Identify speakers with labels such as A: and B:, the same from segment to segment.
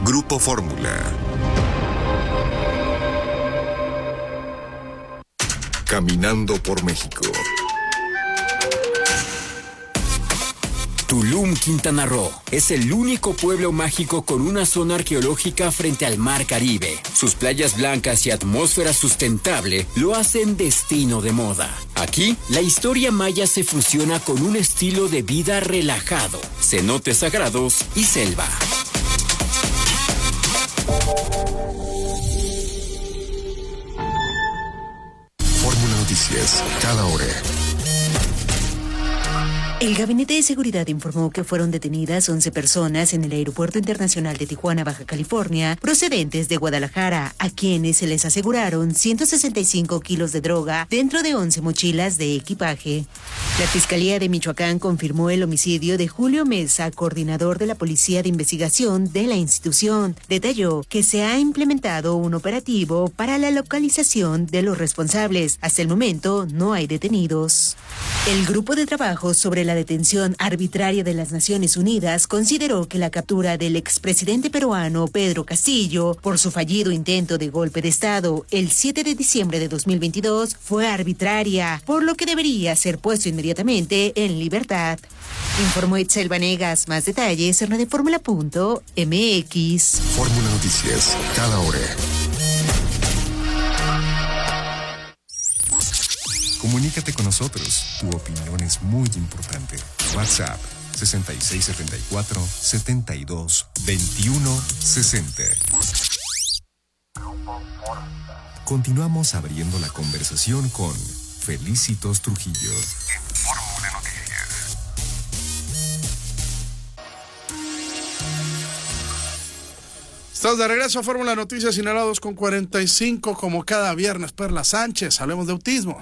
A: Grupo Fórmula. Caminando por México.
B: Tulum, Quintana Roo, es el único pueblo mágico con una zona arqueológica frente al Mar Caribe. Sus playas blancas y atmósfera sustentable lo hacen destino de moda. Aquí, la historia maya se fusiona con un estilo de vida relajado, cenotes sagrados y selva.
A: Fórmula Noticias, cada hora.
C: El Gabinete de Seguridad informó que fueron detenidas 11 personas en el Aeropuerto Internacional de Tijuana, Baja California, procedentes de Guadalajara, a quienes se les aseguraron 165 kilos de droga dentro de 11 mochilas de equipaje. La Fiscalía de Michoacán confirmó el homicidio de Julio Mesa, coordinador de la Policía de Investigación de la institución. Detalló que se ha implementado un operativo para la localización de los responsables. Hasta el momento no hay detenidos. El Grupo de Trabajo sobre la Detención Arbitraria de las Naciones Unidas consideró que la captura del expresidente peruano Pedro Castillo por su fallido intento de golpe de Estado el 7 de diciembre de 2022 fue arbitraria, por lo que debería ser puesto inmediatamente en libertad. Informó Itzel Vanegas. Más detalles en radioformula.mx.
A: Fórmula Noticias, cada hora. Comunícate con nosotros. Tu opinión es muy importante. WhatsApp 6674-722160. Continuamos abriendo la conversación con Felicitos Trujillo en Fórmula Noticias.
D: Estamos de regreso a Fórmula Noticias, Sinaloa 2:45, como cada viernes. Perla Sánchez, hablemos de autismo.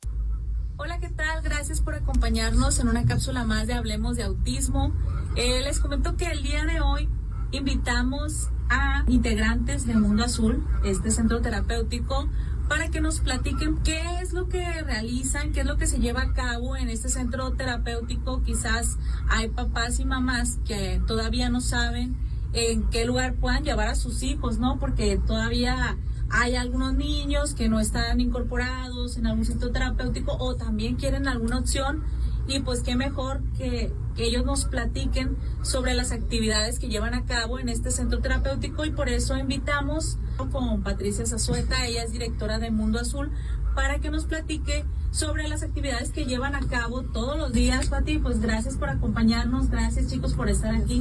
E: Hola, ¿qué tal? Gracias por acompañarnos en una cápsula más de Hablemos de Autismo. Les comento que el día de hoy invitamos a integrantes de Mundo Azul, este centro terapéutico, para que nos platiquen qué es lo que realizan, qué es lo que se lleva a cabo en este centro terapéutico. Quizás hay papás y mamás que todavía no saben en qué lugar puedan llevar a sus hijos, ¿no? Porque todavía hay algunos niños que no están incorporados en algún centro terapéutico o también quieren alguna opción, y pues qué mejor que ellos nos platiquen sobre las actividades que llevan a cabo en este centro terapéutico, y por eso invitamos con Patricia Zazueta, ella es directora de Mundo Azul, para que nos platique sobre las actividades que llevan a cabo todos los días. Pati, pues gracias por acompañarnos, gracias chicos por estar aquí.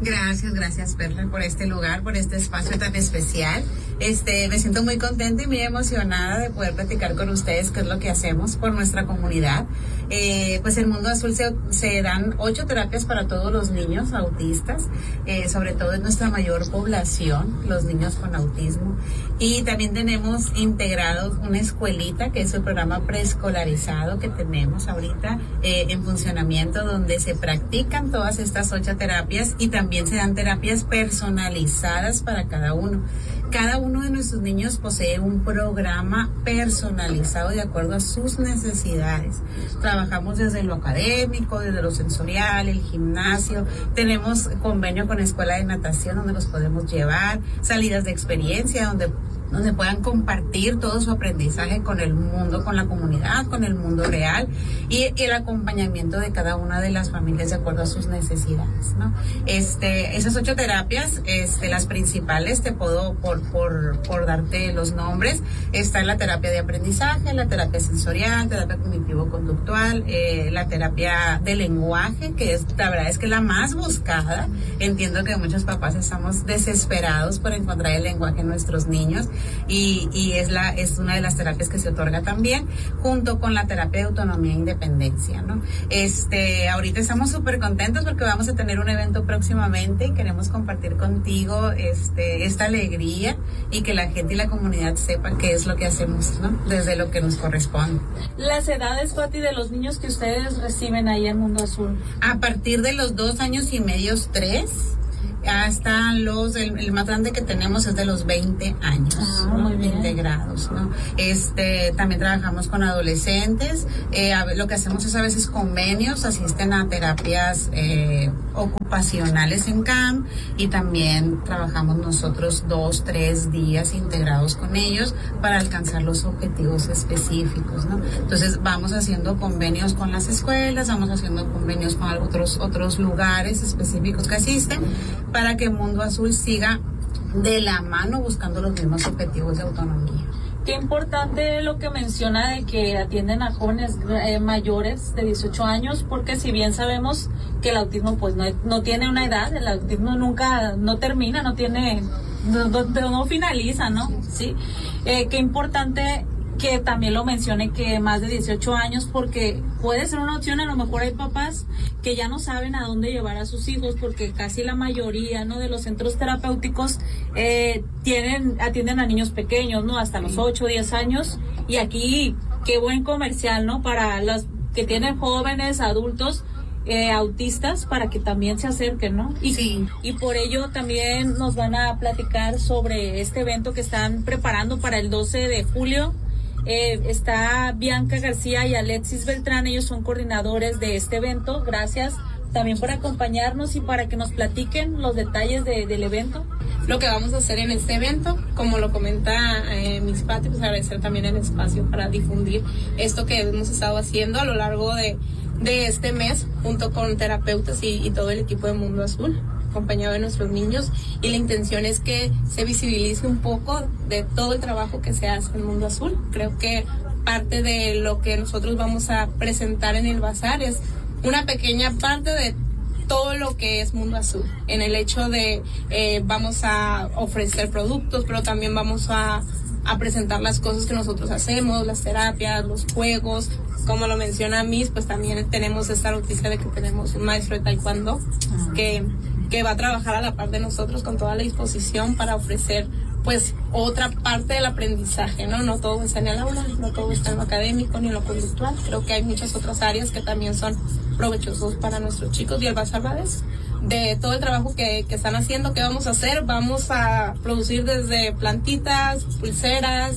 F: Gracias Perla por este lugar, por este espacio tan especial. Me siento muy contenta y muy emocionada de poder platicar con ustedes qué es lo que hacemos por nuestra comunidad. Pues en Mundo Azul se dan 8 terapias para todos los niños autistas, sobre todo en nuestra mayor población, los niños con autismo. Y también tenemos integrados una escuelita, que es el programa preescolarizado que tenemos ahorita en funcionamiento, donde se practican todas estas 8 terapias y también se dan terapias personalizadas para cada uno. Cada uno de nuestros niños posee un programa personalizado de acuerdo a sus necesidades. Trabajamos desde lo académico, desde lo sensorial, el gimnasio. Tenemos convenio con escuela de natación donde los podemos llevar, salidas de experiencia donde puedan compartir todo su aprendizaje con el mundo, con la comunidad, con el mundo real, y el acompañamiento de cada una de las familias de acuerdo a sus necesidades, ¿no? Esas 8 terapias, las principales, te puedo por darte los nombres, está la terapia de aprendizaje, la terapia sensorial, terapia cognitivo-conductual, la terapia de lenguaje, que la verdad es que es la más buscada. Entiendo que muchos papás estamos desesperados por encontrar el lenguaje en nuestros niños, y es una de las terapias que se otorga también, junto con la terapia de autonomía e independencia, ¿no? Ahorita estamos súper contentos porque vamos a tener un evento próximamente y queremos compartir contigo esta alegría y que la gente y la comunidad sepa qué es lo que hacemos, ¿no? Desde lo que nos corresponde.
E: Las edades, Pati, de los niños que ustedes reciben ahí en Mundo Azul.
F: A partir de los 2 años y medio, 3, hasta el más grande que tenemos es de los 20 años, ¿no?
E: Muy bien.
F: Integrados, ¿no? También trabajamos con adolescentes. Lo que hacemos es a veces convenios, asisten a terapias ocupacionales en CAM y también trabajamos nosotros 2-3 días integrados con ellos para alcanzar los objetivos específicos, ¿no? Entonces vamos haciendo convenios con las escuelas, vamos haciendo convenios con otros lugares específicos que asisten para que Mundo Azul siga de la mano buscando los mismos objetivos de autonomía.
E: Qué importante lo que menciona de que atienden a jóvenes mayores de 18 años, porque si bien sabemos que el autismo pues no tiene una edad, el autismo nunca no termina, no finaliza, ¿no? Sí. Qué importante que también lo mencione que más de 18 años, porque puede ser una opción. A lo mejor hay papás que ya no saben a dónde llevar a sus hijos, porque casi la mayoría, ¿no?, de los centros terapéuticos atienden a niños pequeños, ¿no?, hasta los 8 o 10 años, y aquí qué buen comercial, ¿no?, para los que tienen jóvenes, adultos, autistas, para que también se acerquen, ¿no? Y por ello también nos van a platicar sobre este evento que están preparando para el 12 de julio. Está Bianca García y Alexis Beltrán, ellos son coordinadores de este evento. Gracias también por acompañarnos y para que nos platiquen los detalles del evento.
G: Lo que vamos a hacer en este evento, como lo comenta Miss Patti, pues agradecer también el espacio para difundir esto que hemos estado haciendo a lo largo de este mes, junto con terapeutas y todo el equipo de Mundo Azul, acompañado de nuestros niños, y la intención es que se visibilice un poco de todo el trabajo que se hace en Mundo Azul. Creo que parte de lo que nosotros vamos a presentar en el bazar es una pequeña parte de todo lo que es Mundo Azul, en el hecho de vamos a ofrecer productos, pero también vamos a presentar las cosas que nosotros hacemos, las terapias, los juegos. Como lo menciona Miss, pues también tenemos esta noticia de que tenemos un maestro de taekwondo que va a trabajar a la par de nosotros con toda la disposición para ofrecer pues otra parte del aprendizaje, ¿no? No todo está en el aula, no todo está en lo académico ni en lo conductual. Creo que hay muchas otras áreas que también son provechosos para nuestros chicos, y el bazar va de todo el trabajo que están haciendo. ¿Qué vamos a hacer? Vamos a producir desde plantitas, pulseras,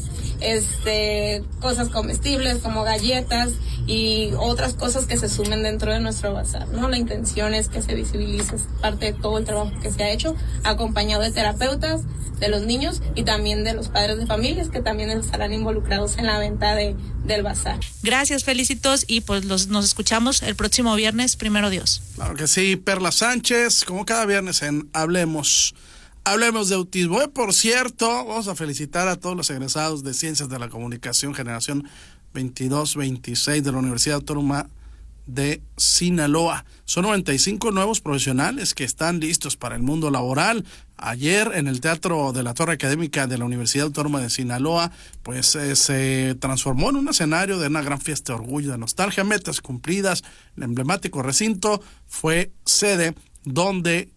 G: cosas comestibles como galletas y otras cosas que se sumen dentro de nuestro bazar, ¿no? La intención es que se visibilice parte de todo el trabajo que se ha hecho, acompañado de terapeutas, de los niños y también de los padres de familias, que también estarán involucrados en la venta del bazar.
H: Gracias, Felicitos, y pues nos escuchamos el próximo viernes, primero Dios.
D: Claro que sí, Perla Sánchez, como cada viernes en Hablemos de Autismo. Por cierto, vamos a felicitar a todos los egresados de Ciencias de la Comunicación, generación 22-26 de la Universidad Autónoma de Sinaloa. Son 95 nuevos profesionales que están listos para el mundo laboral. Ayer en el Teatro de la Torre Académica de la Universidad Autónoma de Sinaloa, pues se transformó en un escenario de una gran fiesta de orgullo, de nostalgia, metas cumplidas. El emblemático recinto fue sede donde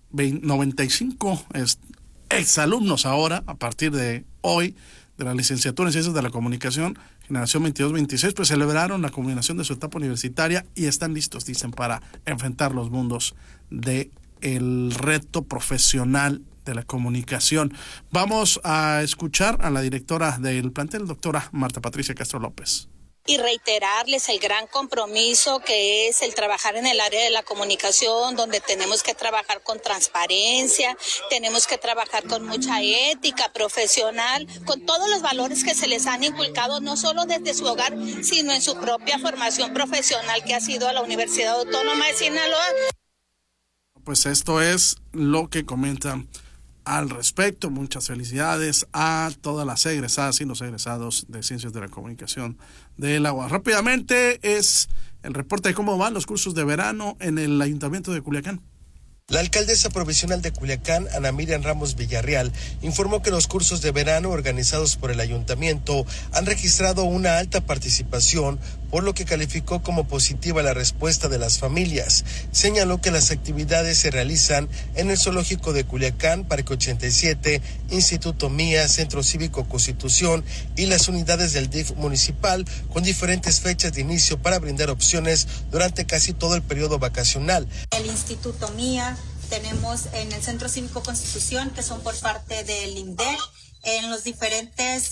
D: 95 exalumnos ahora, a partir de hoy, de la licenciatura en Ciencias de la Comunicación, generación 22-26, pues celebraron la culminación de su etapa universitaria y están listos, dicen, para enfrentar los mundos del reto profesional de la comunicación. Vamos a escuchar a la directora del plantel, doctora Marta Patricia Castro López.
I: Y reiterarles el gran compromiso que es el trabajar en el área de la comunicación, donde tenemos que trabajar con transparencia, tenemos que trabajar con mucha ética profesional, con todos los valores que se les han inculcado, no solo desde su hogar, sino en su propia formación profesional que ha sido a la Universidad Autónoma de Sinaloa.
D: Pues esto es lo que comentan al respecto. Muchas felicidades a todas las egresadas y los egresados de Ciencias de la Comunicación de la UAS. Rápidamente es el reporte de cómo van los cursos de verano en el Ayuntamiento de Culiacán.
J: La alcaldesa provisional de Culiacán, Ana Miriam Ramos Villarreal, informó que los cursos de verano organizados por el ayuntamiento han registrado una alta participación, por lo que calificó como positiva la respuesta de las familias. Señaló que las actividades se realizan en el Zoológico de Culiacán, Parque 87, Instituto Mía, Centro Cívico Constitución y las unidades del DIF municipal, con diferentes fechas de inicio para brindar opciones durante casi todo el periodo vacacional.
I: El Instituto Mía, tenemos en el Centro Cívico Constitución, que son por parte del INDEC, en los diferentes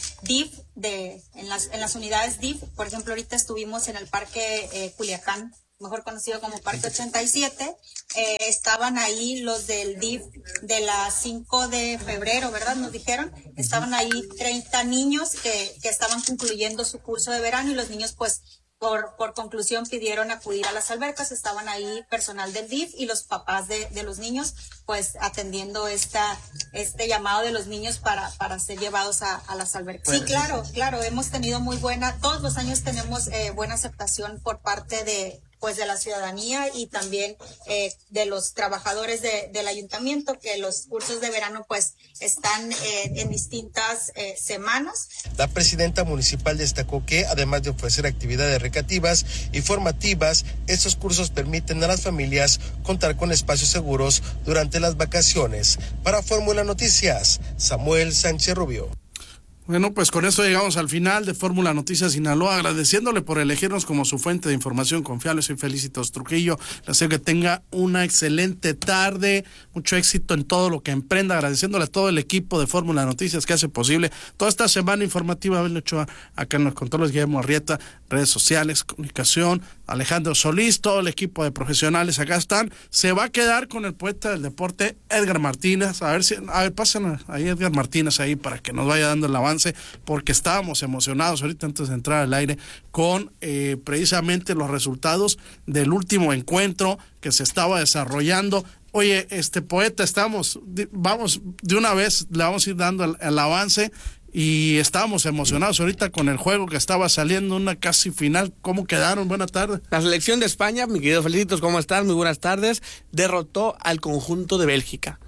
I: DIF, en las unidades DIF. Por ejemplo, ahorita estuvimos en el Parque Culiacán
K: mejor conocido como Parque 87. Estaban ahí los del DIF de la 5 de febrero, ¿verdad? Nos dijeron, estaban ahí 30 niños que estaban concluyendo su curso de verano y los niños pues por conclusión pidieron acudir a las albercas. Estaban ahí personal del DIF y los papás de los niños pues atendiendo este llamado de los niños para ser llevados a las albercas. Sí, claro, hemos tenido todos los años tenemos buena aceptación por parte de la ciudadanía y también de los trabajadores del ayuntamiento, que los cursos de verano pues están en distintas semanas.
J: La presidenta municipal destacó que, además de ofrecer actividades recreativas y formativas, estos cursos permiten a las familias contar con espacios seguros durante las vacaciones. Para Fórmula Noticias, Samuel Sánchez Rubio.
D: Bueno, pues con esto llegamos al final de Fórmula Noticias Sinaloa, agradeciéndole por elegirnos como su fuente de información confiable. Soy Felicitos Trujillo, les deseo que tenga una excelente tarde, mucho éxito en todo lo que emprenda, agradeciéndole a todo el equipo de Fórmula Noticias que hace posible toda esta semana informativa. Abel Ochoa, acá en los controles, Guillermo Arrieta, redes sociales, comunicación, Alejandro Solís, todo el equipo de profesionales acá están. Se va a quedar con el poeta del deporte, Edgar Martínez. A ver, pasen ahí Edgar Martínez ahí para que nos vaya dando el avance, porque estábamos emocionados ahorita antes de entrar al aire con precisamente los resultados del último encuentro que se estaba desarrollando. Oye, poeta, vamos de una vez, le vamos a ir dando el avance. Y estábamos emocionados ahorita con el juego que estaba saliendo, una casi final. ¿Cómo quedaron? Buenas tardes.
L: La selección de España, mi querido Felicitos, ¿cómo estás? Muy buenas tardes. Derrotó al conjunto de Bélgica.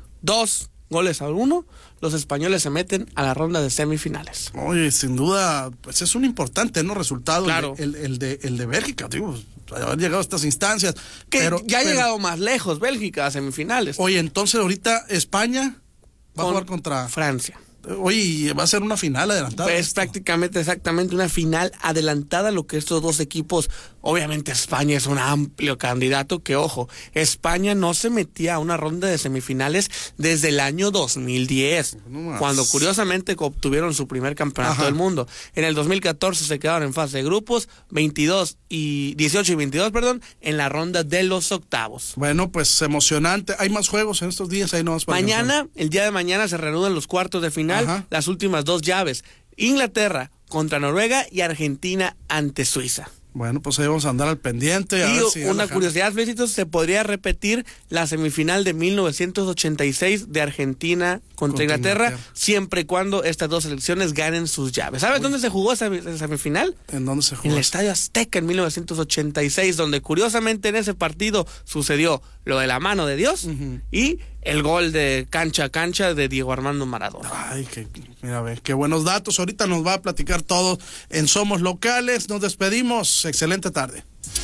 L: 2-1. Los españoles se meten a la ronda de semifinales.
D: Oye, sin duda, pues es un importante, ¿no? Resultado.
L: Claro.
D: El de Bélgica, digo, haber llegado a estas instancias.
L: Pero ha llegado más lejos Bélgica a semifinales.
D: Oye, entonces ahorita España va a jugar contra
L: Francia.
D: Oye, va a ser una final adelantada.
L: Es prácticamente, exactamente, una final adelantada, lo que estos dos equipos, obviamente España es un amplio candidato, que ojo, España no se metía a una ronda de semifinales desde el año 2010, cuando curiosamente obtuvieron su primer campeonato del mundo. En el 2014 se quedaron en fase de grupos, 18 y 22, en la ronda de los octavos.
D: Bueno, pues emocionante. Hay más juegos en estos días, ahí nomás para
L: mañana, el día de mañana se reanudan los cuartos de final. Las últimas dos llaves, Inglaterra contra Noruega y Argentina ante Suiza.
D: Bueno, pues ahí vamos a andar al pendiente.
L: Y una curiosidad, Felicitos, se podría repetir la semifinal de 1986 de Argentina contra Inglaterra, siempre y cuando estas dos selecciones ganen sus llaves. ¿Sabes dónde se jugó esa semifinal?
D: ¿En dónde se jugó?
L: En el Estadio Azteca en 1986, donde curiosamente en ese partido sucedió lo de la mano de Dios y el gol de cancha a cancha de Diego Armando Maradona.
D: Ay, mira, a ver, qué buenos datos. Ahorita nos va a platicar todo en Somos Locales. Nos despedimos. Excelente tarde.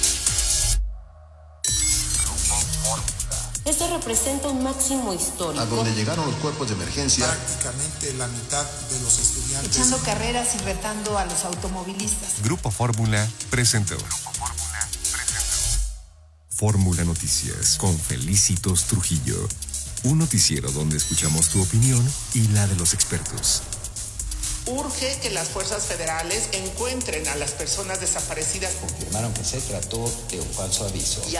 M: Esto representa un máximo histórico.
N: A donde llegaron los cuerpos de emergencia.
O: Prácticamente la mitad de los estudiantes.
P: Echando carreras y retando a los automovilistas.
A: Grupo Fórmula presentó. Fórmula Noticias con Felicitos Trujillo. Un noticiero donde escuchamos tu opinión y la de los expertos.
Q: Urge que las fuerzas federales encuentren a las personas desaparecidas.
R: Confirmaron que se trató de un falso aviso.